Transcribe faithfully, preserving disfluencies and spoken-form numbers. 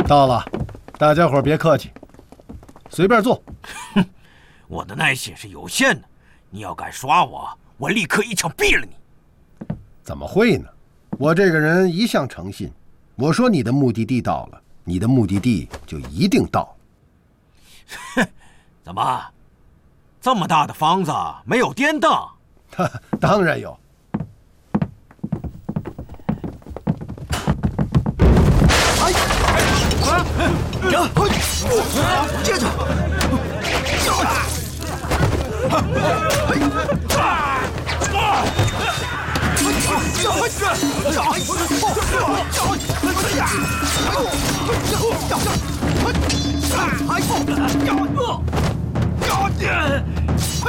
到了，大家伙别客气，随便坐。 哼，我的耐心是有限的，你要敢耍我，我立刻一枪毙了你。 怎么会呢？我这个人一向诚信，我说你的目的地到了，你的目的地就一定到。 哼，怎么，这么大的房子没有电灯？ 当然有。 哎，啊，停！接着！